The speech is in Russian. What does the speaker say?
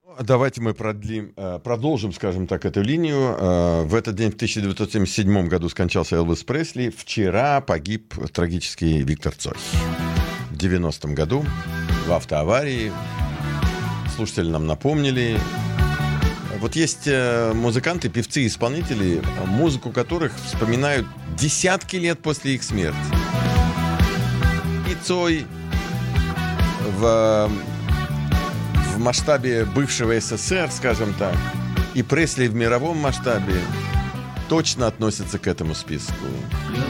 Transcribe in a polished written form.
Давайте мы продолжим, скажем так, эту линию. В этот день, в 1977 году, скончался Элвис Пресли. Вчера погиб трагический Виктор Цой. В 90-м году в автоаварии. Слушатели нам напомнили. Вот есть музыканты, певцы, исполнители, музыку которых вспоминают десятки лет после их смерти. И Цой в масштабе бывшего СССР, скажем так, и Пресли в мировом масштабе точно относятся к этому списку.